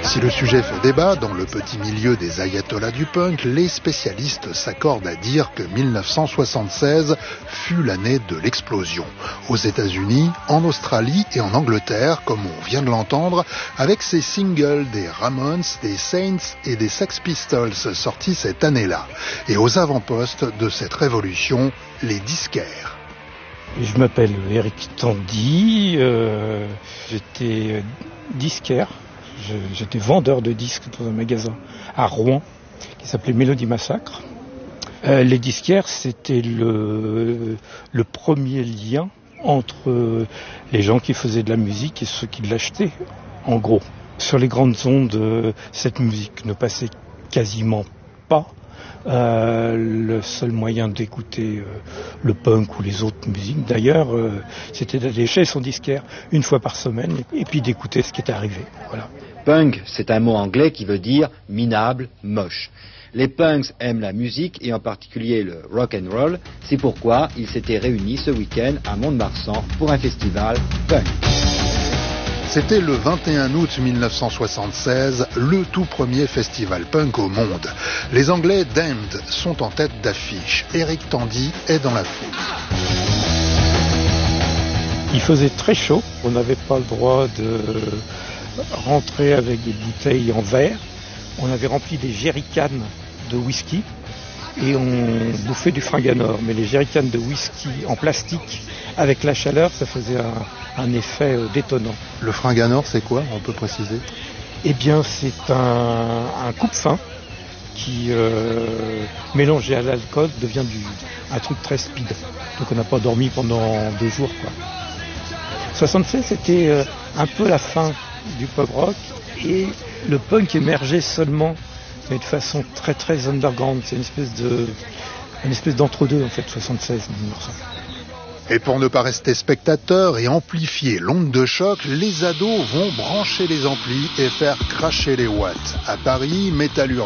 Si le sujet fait débat dans le petit milieu des ayatollahs du punk, les spécialistes s'accordent à dire que 1976 fut l'année de l'explosion. Aux États-Unis, en Australie et en Angleterre, comme on vient de l'entendre, avec ces singles des Ramones, des Saints et des Sex Pistols sortis cette année-là. Et aux avant-postes de cette révolution, les disquaires. Je m'appelle Eric Tandy, j'étais disquaire. J'étais vendeur de disques dans un magasin à Rouen qui s'appelait Mélodie Massacre. Les disquaires, c'était le premier lien entre les gens qui faisaient de la musique et ceux qui l'achetaient, en gros. Sur les grandes ondes, cette musique ne passait quasiment pas. Le seul moyen d'écouter le punk ou les autres musiques, d'ailleurs, c'était d'aller chez son disquaire une fois par semaine et puis d'écouter ce qui était arrivé. Voilà. Punk, c'est un mot anglais qui veut dire minable, moche. Les punks aiment la musique et en particulier le rock and roll. C'est pourquoi ils s'étaient réunis ce week-end à Mont-de-Marsan pour un festival punk. C'était le 21 août 1976, le tout premier festival punk au monde. Les Anglais Damned sont en tête d'affiche. Eric Tandy est dans la foule. Il faisait très chaud, on n'avait pas le droit de rentrer avec des bouteilles en verre. On avait rempli des jerrycans de whisky et on bouffait du fringanor. Mais les jerrycans de whisky en plastique, avec la chaleur, ça faisait un effet détonnant. Le fringanor, c'est quoi? On peut préciser? Eh bien, c'est un coupe-fin qui, mélangé à l'alcool, devient un truc très speed. Donc on n'a pas dormi pendant 2 jours, quoi. 76, c'était un peu la fin du pop rock et le punk émergeait seulement, mais de façon très très underground. C'est une espèce d'entre-deux en fait, 76 1900. Et pour ne pas rester spectateurs et amplifier l'onde de choc, les ados vont brancher les amplis et faire cracher les watts. À Paris, Metal